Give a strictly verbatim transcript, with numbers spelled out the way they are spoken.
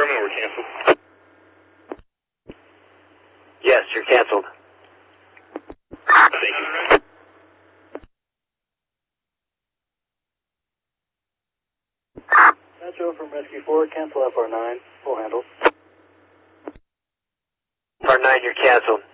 confirming we're canceled. Yes, you're canceled. Thank you. Metro from Rescue four, cancel F R nine, full handle. F R nine, you're canceled.